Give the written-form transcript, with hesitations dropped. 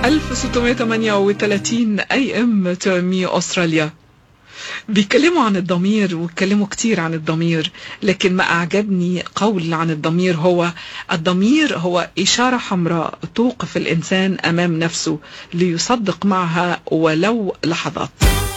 1638 AM تومي أستراليا. بيتكلموا عن الضمير ويتكلموا كتير عن الضمير، لكن ما أعجبني قول عن الضمير هو الضمير هو إشارة حمراء توقف الإنسان أمام نفسه ليصدق معها ولو لحظات.